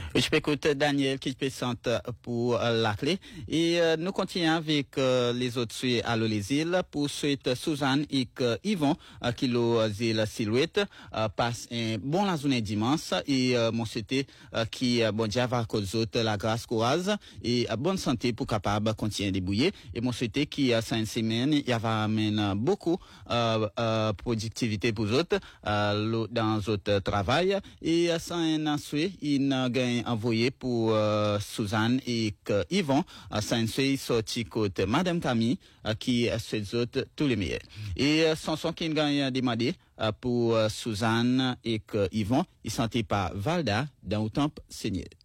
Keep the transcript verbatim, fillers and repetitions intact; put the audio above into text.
Je peux écouter Daniel qui présente pour euh, la clé. Et euh, nous continuons avec euh, les autres suites à les îles pour suite Suzanne et euh, Yvon euh, qui l'ont île Silhouette euh, passe un bon la journée dimanche et euh, mon souhaité euh, qui euh, bon Dieu va cause autres la grâce courage et euh, bonne santé pour capable continuer débrouiller et mon souhaité qui euh, cinq semaines il va amener beaucoup euh, euh, productivité pour autres euh, dans autres travail et euh, sans un souhait il gagne envoyé pour euh, Suzanne et euh, Yvon euh, sans un souhait sorti côté Madame Camille euh, qui euh, souhaite autres tous les meilleurs et euh, son son qui gagne demandé euh, pour euh, Suzanne et euh, Yvon il sentait pas Valda dans le temple Seigneur.